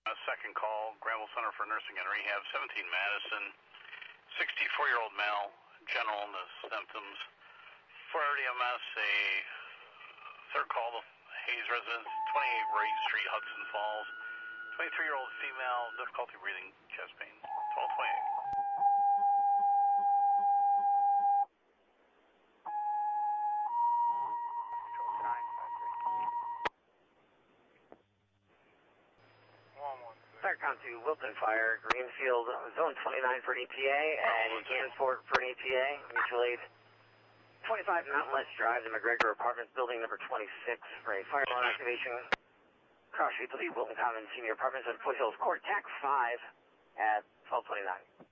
Second call, Granville Center for Nursing and Rehab, 17 Madison, 64-year-old male, general illness symptoms. For RDMS, a third call, the Hayes residence, 28 Wright Street, Hudson Falls, 23-year-old female, difficulty breathing, chest pain, 1228. Starcom to Wilton Fire, Greenfield, Zone 29 for an ETA, and Gansport for an ETA, mutual aid. 25 Mountain West Drive, the McGregor Apartments, building number 26 for a fire alarm activation. Cross Street, the Wilton Commons Senior Apartments at Foothills Court, TAC 5 at 1229.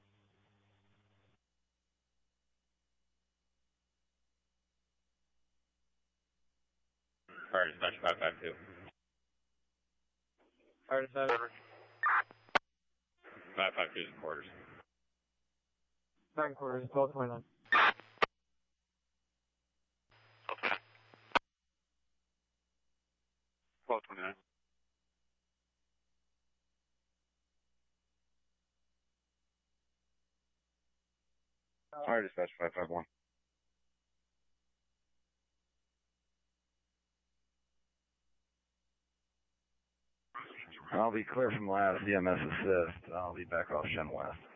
Fire dispatch 552. Fire dispatch. 552 is quarters. 9 quarters, 1229. Fire dispatch 551. I'll be clear from last EMS assist. I'll be back off Shen West.